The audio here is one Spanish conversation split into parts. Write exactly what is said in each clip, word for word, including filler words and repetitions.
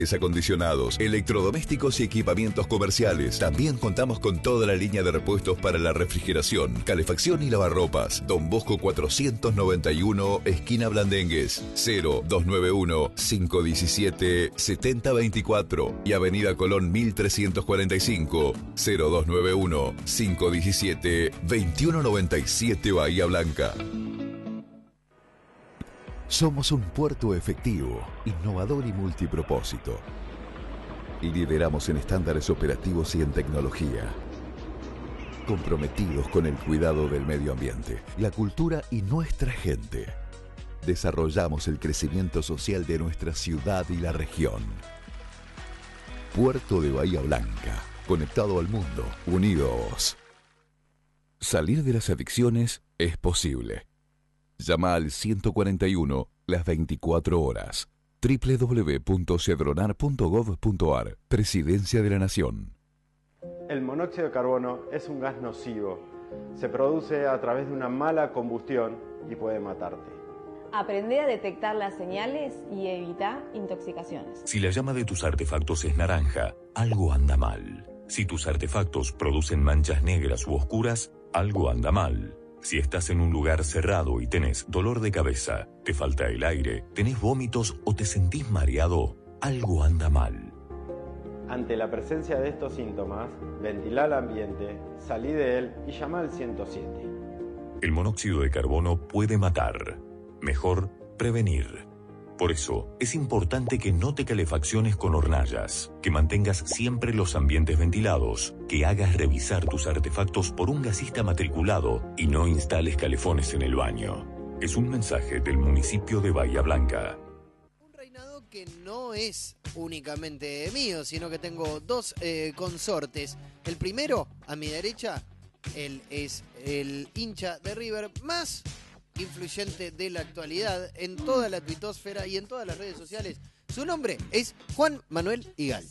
acondicionados, electrodomésticos y equipamientos comerciales. También contamos con toda la línea de repuestos para la refrigeración, calefacción y lavarropas. Don Bosco cuatrocientos noventa y uno, esquina Blandengues, cero dos nueve uno, cinco uno siete, siete cero dos cuatro y Avenida Colón mil trescientos cuarenta y cinco, cero dos nueve uno, cinco uno siete, dos uno nueve siete, Bahía Blanca. Somos un puerto efectivo, innovador y multipropósito. Lideramos en estándares operativos y en tecnología. Comprometidos con el cuidado del medio ambiente, la cultura y nuestra gente. Desarrollamos el crecimiento social de nuestra ciudad y la región. Puerto de Bahía Blanca, conectado al mundo, unidos. Salir de las adicciones es posible. Llama al ciento cuarenta y uno las veinticuatro horas. doble u doble u doble u punto cedronar punto gov punto ar. Presidencia de la Nación. El monóxido de carbono es un gas nocivo. Se produce a través de una mala combustión y puede matarte. Aprende a detectar las señales y evita intoxicaciones. Si la llama de tus artefactos es naranja, algo anda mal. Si tus artefactos producen manchas negras u oscuras, algo anda mal. Si estás en un lugar cerrado y tenés dolor de cabeza, te falta el aire, tenés vómitos o te sentís mareado, algo anda mal. Ante la presencia de estos síntomas, ventila el ambiente, salí de él y llama al ciento siete. El monóxido de carbono puede matar. Mejor prevenir. Por eso, es importante que no te calefacciones con hornallas, que mantengas siempre los ambientes ventilados, que hagas revisar tus artefactos por un gasista matriculado y no instales calefones en el baño. Es un mensaje del municipio de Bahía Blanca. Un reinado que no es únicamente mío, sino que tengo dos eh, consortes. El primero, a mi derecha, él es el hincha de River más influyente de la actualidad en toda la tuitosfera y en todas las redes sociales. Su nombre es Juan Manuel Igal.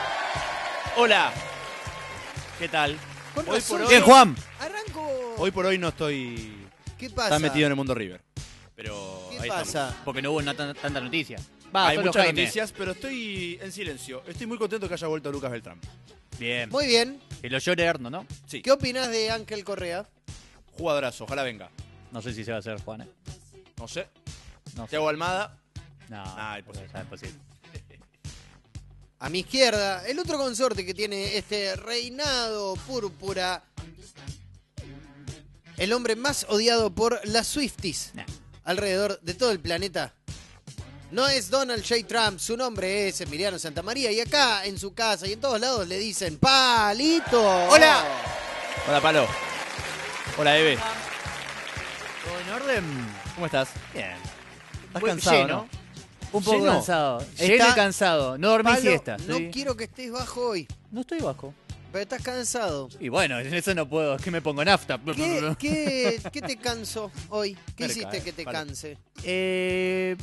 Hola. ¿Qué tal? Con Hoy razón, por hoy... Bien, Juan. Arranco. Hoy por hoy no estoy ¿Qué pasa? tan metido en el mundo River. Pero ¿Qué ahí pasa? estamos. Porque no hubo tanta, tanta noticia. Va, hay solo muchas Jaime. noticias, pero estoy en silencio. Estoy muy contento que haya vuelto Lucas Beltrán. Bien. Muy bien. Que lo llore Erno, ¿no? Sí. ¿Qué opinás de Ángel Correa? Jugadorazo, ojalá venga. No sé si se va a hacer, Juan. ¿eh? No sé. No sé. Thiago Almada. No, Nah, imposible. ya es posible. A mi izquierda, el otro consorte que tiene este reinado púrpura. El hombre más odiado por las Swifties Nah. alrededor de todo el planeta. No es Donald J. Trump, su nombre es Emiliano Santamaría. Y acá, en su casa y en todos lados, le dicen ¡Palito! ¡Hola! Hola, Palo. Hola, Eve. ¿Todo en orden? ¿Cómo estás? Bien. ¿Estás Muy cansado, lleno. no? Un poco ¿Lleno? cansado. Está- Lleno y cansado. No dormí Palo, siesta. no Sí. quiero que estés bajo hoy, No estoy bajo. pero estás cansado. Y bueno, en eso no puedo. Es que me pongo nafta. ¿Qué, qué, qué te cansó hoy? ¿Qué Merca, hiciste eh, que te Palo. canse? Eh,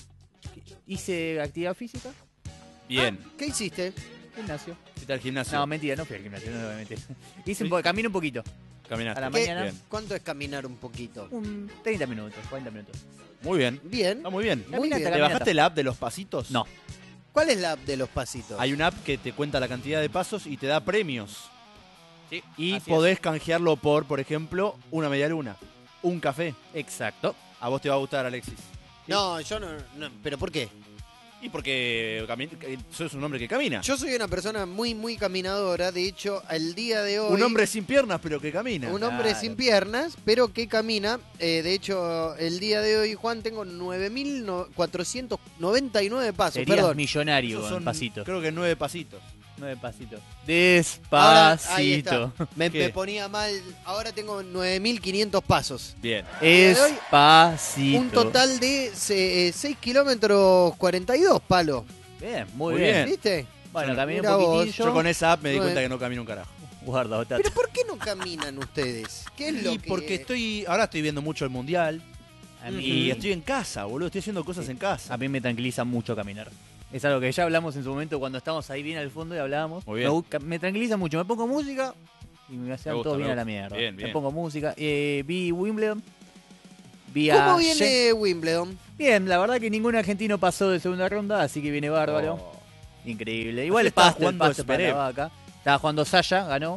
hice actividad física. Bien. Ah, ¿Qué hiciste? Gimnasio. ¿Qué tal el gimnasio? No, mentira, no fui al gimnasio. No, no, mentira. Hice un po- camino un poquito. Caminaste. A la ¿Qué? mañana. Bien. ¿Cuánto es caminar un poquito? Un treinta minutos, cuarenta minutos. Muy bien. Bien. Está muy bien. Muy Caminata, bien. ¿Te caminata. bajaste la app de los pasitos? No. ¿Cuál es la app de los pasitos? Hay una app que te cuenta la cantidad de pasos y te da premios. Sí, Y así podés canjearlo por, por ejemplo, una media luna, un café. es. Exacto. A vos te va a gustar, Alexis. No, yo no, no. ¿Pero por qué? Y porque cami- eh, sos un hombre que camina. Yo soy una persona muy, muy caminadora. De hecho, el día de hoy... Un hombre sin piernas, pero que camina. Un hombre Claro. sin piernas, pero que camina. Eh, de hecho, el día de hoy, Juan, tengo nueve mil cuatrocientos noventa y nueve pasos. Serías Perdón. millonario Esos con son, pasitos. creo que nueve pasitos. Nueve pasitos. Ahora, ahí Despacito. está. Me, ¿Qué? me ponía mal. Ahora tengo nueve mil quinientos pasos. Bien. Despacito. Un total de seis kilómetros cuarenta y dos, Palo. Bien, muy, Muy bien. bien. ¿Viste? Bueno, caminé un Mirá vos, poquitillo. Yo con esa app me di Nueve. cuenta que no camino un carajo. Guarda, Otata. ¿Pero por qué no caminan ustedes? ¿Qué es lo Y que...? porque estoy, ahora estoy viendo mucho el mundial. A mí, Y estoy en casa, boludo. Estoy haciendo cosas en casa. a mí me tranquiliza mucho caminar. Es algo que ya hablamos en su momento cuando estábamos ahí bien al fondo y hablábamos. Muy bien. Me, gu- me tranquiliza mucho. Me pongo música y me hacen Me gusta, todo me bien a la gusta. mierda. Bien, Me bien. pongo música. Eh, vi Wimbledon. Vi a ¿Cómo Jen- viene Wimbledon? Bien, la verdad que ningún argentino pasó de segunda ronda, así que viene bárbaro. Oh. Increíble. Igual Ayer estaba pasto, el jugando pasto para la Zverev. vaca. Estaba jugando Sasha, ganó.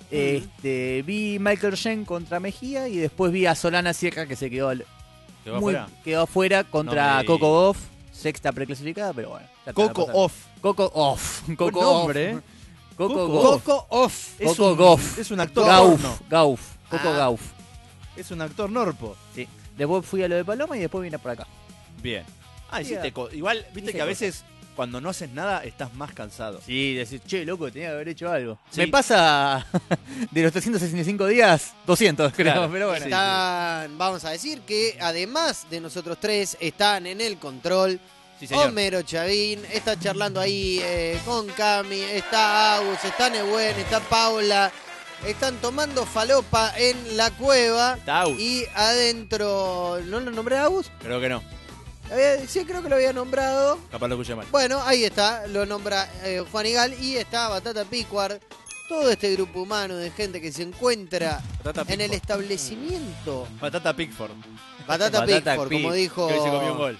Este, vi Michael Jen contra Mejía y después vi a Solana Sierra que se quedó, al- ¿Quedó muy- afuera? quedó afuera contra No me Coco digas. Goff, sexta preclasificada, pero bueno. ya está, Coco no pasa- Off. Coco Off. Coco Buen nombre, Off. ¿eh? Coco Coco Goff. Coco Off. Es Coco un- Goff. Es un actor Gauf. porno. Gauf. Coco Ah. Gauf. Es un actor norpo. Sí. Después fui a lo de Paloma y después vine por acá. Bien. Ah, Sí, hiciste co- Igual, viste hice que a cosas. veces cuando no haces nada estás más cansado. Sí, decís, che, loco, tenía que haber hecho algo. Sí. Me pasa de los trescientos sesenta y cinco días, doscientos, creo, Claro. pero bueno. Están, vamos a decir que además de nosotros tres, están en el control Sí, señor. Homero Chavín, está charlando ahí eh, con Cami, está Agus, está Nehuen, está Paula, están tomando falopa en la cueva Está Agus. y adentro, ¿no lo nombré a Agus? Creo que no. Había- sí, creo que lo había nombrado. Capaz lo escuché mal. Bueno, ahí está, lo nombra eh, Juan Igal y está Batata Picuar, todo este grupo humano de gente que se encuentra Batata en el Pickford. establecimiento. Batata Pickford. Batata, Batata Pickford, Pick, como dijo, Que hoy se comió un gol.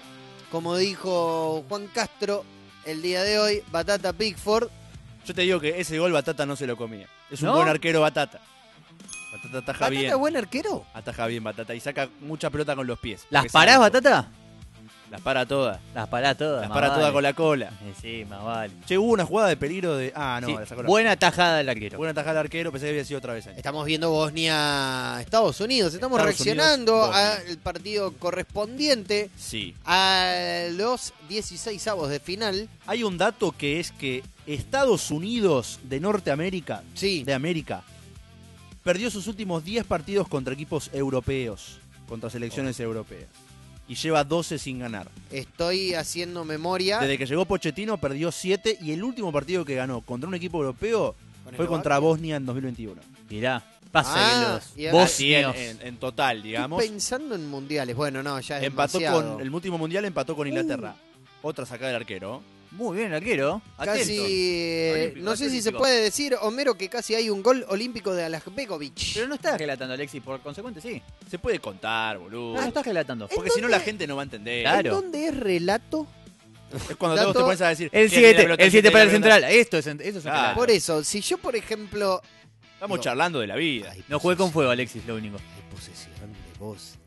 como dijo Juan Castro el día de hoy, Batata Pickford. Yo te digo que ese gol Batata no se lo comía. Es un ¿No? buen arquero Batata. Batata ataja ¿Batata bien. es buen arquero? Ataja bien Batata y saca mucha pelota con los pies. ¿Las Porque parás, sabe- Batata? Las para todas. Las pará todas. Las más para vale. todas con la cola. Eh, Sí, más vale. Che, hubo una jugada de peligro de. Ah, no, Sí, la sacó la. buena tajada del arquero. Buena tajada del arquero, pensé que había sido otra vez ahí. Estamos viendo Bosnia, Estados Unidos. Estamos Estados reaccionando Unidos, Bosnia. al partido correspondiente Sí. a los dieciséis avos de final. Hay un dato que es que Estados Unidos de Norteamérica, Sí, de América, perdió sus últimos diez partidos contra equipos europeos, contra selecciones europeas. Y lleva doce sin ganar. estoy haciendo memoria. Desde que llegó Pochettino perdió siete y el último partido que ganó contra un equipo europeo Con fue Eslovaquia. contra Bosnia en dos mil veintiuno. Mirá, pasa Ah, que y los Así en, bosnios. en- en total, digamos. Estoy pensando en mundiales. Bueno, no, ya es Empató demasiado. con el último mundial empató con Inglaterra. Otra sacada del arquero. Muy bien, el arquero. Atento. Casi, eh, Olímpico, no sé si se olímpico. puede decir, Homero, que casi hay un gol olímpico de Alajbegovic. Pero no estás relatando, Alexis, por consecuente, sí. Se puede contar, boludo. No, no estás relatando. Porque ¿En si no la dónde? gente no va a entender. Claro. ¿En dónde es relato? Es cuando Dato- todos te pones a decir. El ¿quién tiene la siete, pelota? el ¿quién siete tiene para el la pelota? central. Esto es, eso es Claro. relato. Por eso, si yo, por ejemplo... Estamos No. charlando de la vida. Hay No juegue con posesión- fuego, Alexis, lo único. Hay posesión de Bosnia.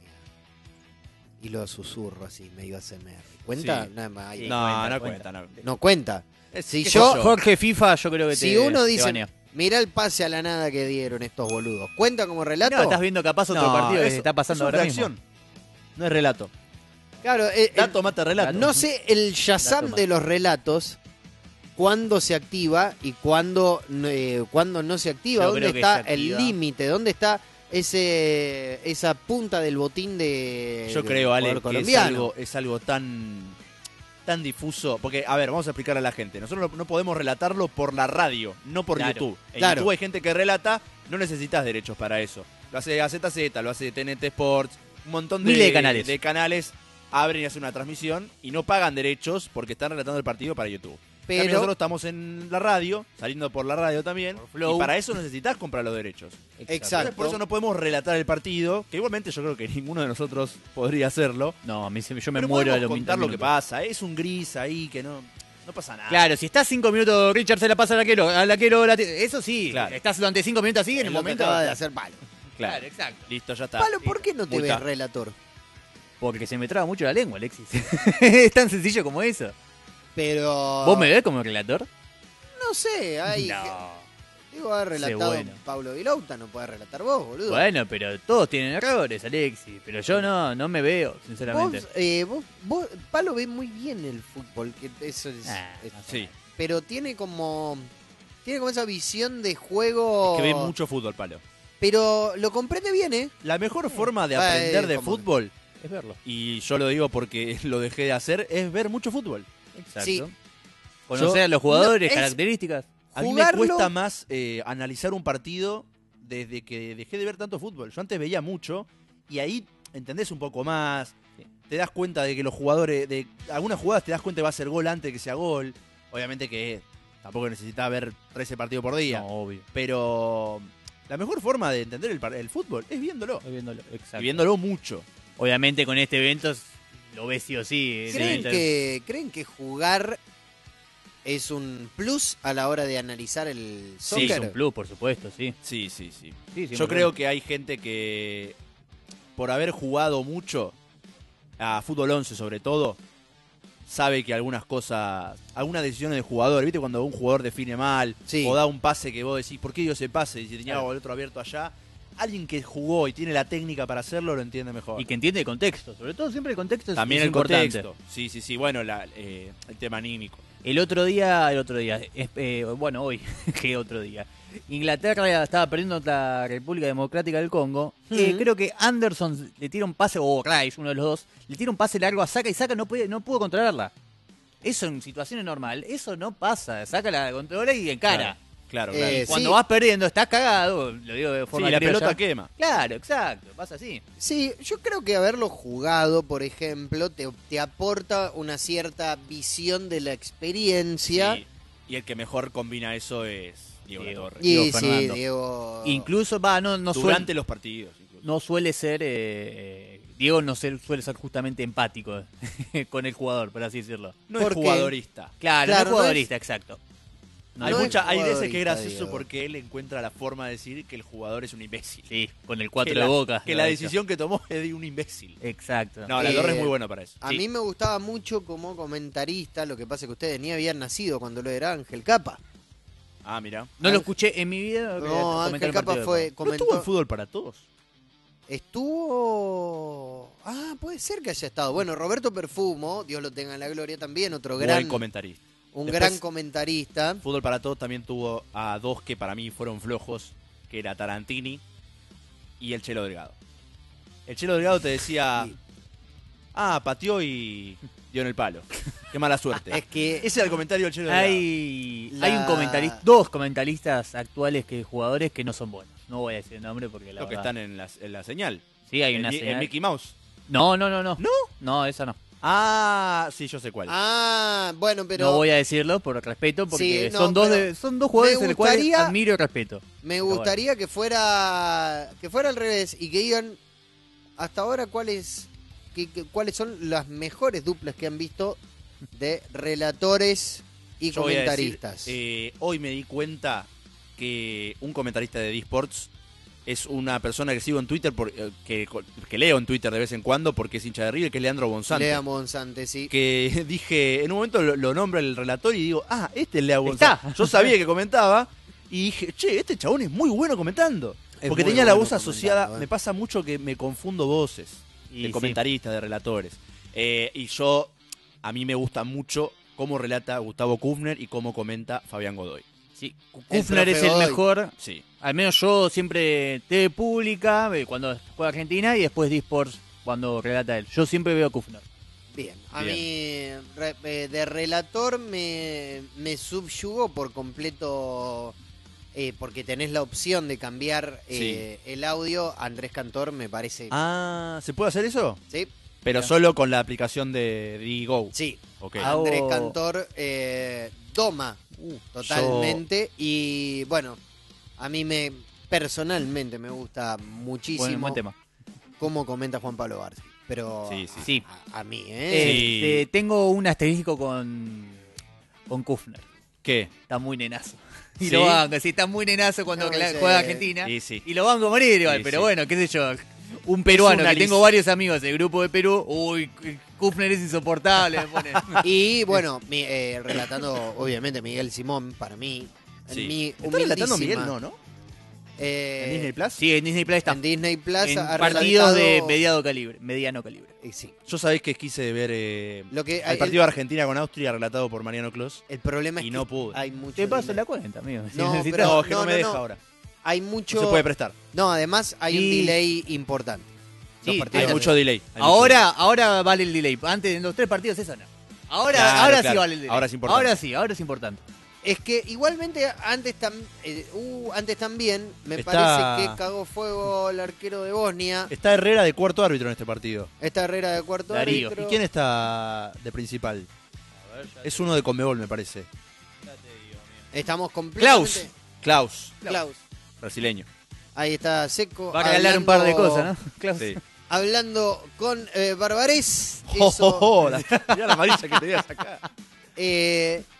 Y lo susurro así, medio A S M R. ¿Cuenta? Sí. Nada más. ahí. Sí. No, cuenta, no cuenta. cuenta. no. No cuenta. Es- Si qué yo- sé Jorge FIFA, yo creo que te Si uno te dice, banea. mira el pase a la nada que dieron estos boludos, ¿cuenta como relato? No, estás viendo capaz otro No, partido que es- se está pasando es ahora una mismo. reacción. No es relato. Claro, eh, el- Dato mata relato. no sé el Shazam Dato de más. los relatos, cuándo se activa y cuándo, eh, cuándo no se activa, Yo dónde creo que está se el activa. límite, dónde está ese esa punta del botín de Yo del creo, Ale, jugador que es colombiano. algo, es algo tan, tan difuso. Porque, a ver, vamos a explicar a la gente. Nosotros no, no podemos relatarlo por la radio, no por Claro, YouTube. En claro. YouTube hay gente que relata, no necesitas derechos para eso. Lo hace A Z Z, lo hace T N T Sports, un montón de, Miles de canales. de canales abren y hacen una transmisión y no pagan derechos porque están relatando el partido para YouTube. Pero Pero nosotros estamos en la radio, saliendo por la radio también, Por Flow. y para eso necesitas comprar los derechos. Exacto. Entonces, por eso no podemos relatar el partido, que igualmente yo creo que ninguno de nosotros podría hacerlo. No, a mí se- yo me Pero muero de podemos los contar lo que minutos. pasa. Es un gris ahí que no, no pasa nada. Claro, si estás cinco minutos, Richard se la pasa al arquero, al arquero, la te- eso sí. Claro. Estás durante cinco minutos así, en el es lo que momento. acaba de hacer Palo. Claro. Claro, exacto. Listo, ya está. Palo, ¿por qué no te Multa. ves relator? Porque se me traba mucho la lengua, Alexis. Es tan sencillo como eso. Pero ¿Vos me ves como relator? no sé, hay No. digo, ha relatado bueno. Pablo Vilouta, no puede relatar vos, boludo. Bueno, pero todos tienen errores, Alexis. Pero yo no, no me veo, sinceramente. Vos, eh, vos, vos- Palo ve muy bien el fútbol, que eso es, Ah, es- Sí, pero tiene como tiene como esa visión de juego, que ve mucho fútbol, Palo. pero lo comprende bien, ¿eh? La mejor forma de Ah, aprender eh, de como- fútbol, Es verlo. y yo lo digo porque lo dejé de hacer, es ver mucho fútbol. Exacto. Sí. Conocer Yo- a los jugadores, No, es- características. A mí Jugarlo- me cuesta más eh, analizar un partido desde que dejé de ver tanto fútbol. Yo antes veía mucho y ahí entendés un poco más. Te das cuenta de que los jugadores, de algunas jugadas te das cuenta que va a ser gol antes que sea gol. Obviamente que tampoco necesitas ver trece partidos por día. No, obvio. Pero la mejor forma de entender el, par- el fútbol es viéndolo. Estoy viéndolo, exacto. Y viéndolo mucho. Obviamente con este evento lo ves sí o sí. ¿Creen Evidentemente. que creen que jugar es un plus a la hora de analizar el Sí, soccer. es un plus, por supuesto, sí. Sí, sí, sí. Sí, sí, Yo muy creo bien. que hay gente que, por haber jugado mucho, a fútbol once sobre todo, sabe que algunas cosas, algunas decisiones de jugador, ¿viste? Cuando un jugador define mal, Sí. o da un pase que vos decís, ¿por qué dio ese pase? Y si tenía Claro. el otro abierto allá, alguien que jugó y tiene la técnica para hacerlo lo entiende mejor. Y que entiende el contexto, sobre todo siempre el contexto es, También es el importante. contexto. Sí, sí, sí. Bueno, la, eh, el tema anímico. El otro día, el otro día, es- eh, bueno, hoy, ¿qué otro día? Inglaterra estaba perdiendo contra la República Democrática del Congo. Eh, Ujú. creo que Anderson le tira un pase, o Rice, uno de los dos, le tira un pase largo a Saka y Saka no, puede, no pudo controlarla. Eso en situaciones normales, eso no pasa. Saka la controla y encara. Claro, claro. Eh, Cuando sí. vas perdiendo, estás cagado, lo digo de Sí, forma la criolla. pelota quema. Claro, exacto, pasa así. Sí, yo creo que haberlo jugado, por ejemplo, te, te aporta una cierta visión de la experiencia. Sí. Y el que mejor combina eso es Diego, Diego. Latorre. Y Diego sí, Fernando. Diego. Incluso, va, no, no suele, Durante los partidos. incluso. no suele ser, eh, Diego no se- suele ser justamente empático con el jugador, por así decirlo. No ¿Por es qué? jugadorista. Claro, Claro, no no es jugadorista, exacto. No hay no es- es mucha, hay veces que es jugadorista, gracioso Diego. porque él encuentra la forma de decir que el jugador es un imbécil. Sí, con el cuatro que de la, boca. Que lo la ha hecho. decisión que tomó es de un imbécil. Exacto. No, la Eh, Torre es muy bueno para eso. A Sí. mí me gustaba mucho como comentarista, lo que pasa es que ustedes ni habían nacido cuando lo era Ángel Capa. Ah, mira. No lo escuché en mi vida. No, Ángel Capa fue, ¿No comentó, estuvo en fútbol para todos? estuvo... Ah, puede ser que haya estado. Bueno, Roberto Perfumo, Dios lo tenga en la gloria también, otro Buen gran, comentarista. un Después- gran comentarista. Fútbol para todos también tuvo a dos que para mí fueron flojos, que era Tarantini y el Chelo Delgado. El Chelo Delgado te decía, Sí. ah, pateó y dio en el palo. Qué mala suerte. Es que Ese era el comentario del Chelo Delgado. Hay, La- hay un comentarista, dos comentaristas actuales que jugadores que no son buenos. No voy a decir el nombre porque la Los que verdad- están en la, en la señal. Sí, hay El una Mi- el señal. Mickey Mouse. No, no, no, no. ¿No? No, esa no. Ah, sí, yo sé cuál. Ah, bueno, pero No voy a decirlo por respeto porque Sí, no, son dos pero de, son dos jugadores me en los cuales gustaría- admiro y respeto. me gustaría que fuera que fuera al revés y que digan hasta ahora cuáles que- que- cuáles son las mejores duplas que han visto de relatores y Yo voy a decir, comentaristas. eh, hoy me di cuenta que un comentarista de eSports es una persona que sigo en Twitter, por, eh, que, que leo en Twitter de vez en cuando porque es hincha de River, que es Leandro Bonzante. Lea Monzante, sí. Que dije, en un momento lo, lo nombra el relator y digo, ah, este es Lea Está. Bonzante. Yo sabía que comentaba y dije, che, este chabón es muy bueno comentando. Es Porque muy tenía la bueno voz asociada, comentando, ¿eh? me pasa mucho que me confundo voces Y de sí. comentaristas, de relatores. Eh, y yo, a mí me gusta mucho cómo relata Gustavo Kufner y cómo comenta Fabián Godoy. Sí, El Kufner es profe el Godoy. mejor. Sí. Al menos yo siempre T V Pública eh, cuando juega Argentina y después D-Sports cuando relata él. Yo siempre veo a Kufner. Bien, a Bien. mí re- eh, de relator me, me subyugó por completo eh, porque tenés la opción de cambiar eh, el audio. Andrés Cantor me parece... Ah, ¿se puede hacer eso? ¿Sí? Pero solo con la aplicación de DiGo. Sí. Ok. Ah, Andrés Hago- Cantor eh, toma totalmente y bueno, a mí me personalmente me gusta muchísimo Buen, buen tema. cómo comenta Juan Pablo Barci, pero Sí, sí. Sí. A, a mí, ¿eh? Sí. Este, tengo un asterisco con, con Kufner. ¿Qué? Está muy nenazo. Y ¿Sí? lo banco, sí, está muy nenazo cuando No, cla- sí. juega Argentina. Sí, sí. Y lo banco a morir igual, Sí, pero sí. bueno, qué sé yo. Un peruano, una que tengo lis- varios amigos del grupo de Perú. Uy, Kufner es insoportable, me pone. Y bueno, mi- eh, relatando obviamente Miguel Simón para mí, en Sí. mi ¿Está relatando humildísima- Miguel? No, ¿no? eh, ¿En Disney Plus? Sí, en Disney Play está. en Disney Plus En ha partidos de relatado- mediano calibre, mediano calibre. eh, sí. Yo sabéis que quise ver eh, Lo que el hay- partido de Argentina con Austria relatado por Mariano Clos. El problema es Y que no pude. hay mucho Te paso delay. la cuenta, amigo. Si No, necesitas. pero- No, es que no, no, me no, deja no. ahora. Hay No mucho se puede prestar. No, además hay un Y- delay importante. Los Sí, partidos Hay de- mucho delay. hay mucho Ahora, ahora vale el delay. Antes, en los tres partidos, eso no. Ahora, Claro, ahora sí claro. vale el delay. Ahora es importante. Ahora sí, ahora es importante. Es que igualmente antes, tam- eh, uh, antes también me Está- parece que cagó fuego el arquero de Bosnia. Está Herrera de cuarto árbitro en este partido. Esta Herrera de cuarto Darío. árbitro. ¿Y quién está de principal? Es uno de Conmebol, me parece. Estamos completamente... Klaus. Klaus. Brasileño. Ahí está Seco. Va a regalar un par de hablando- cosas, ¿no? Klaus. Sí. Hablando con eh, Barbarés. Oh, Eso, oh, oh, la, mirá la amarilla que te voy a sacar. eh,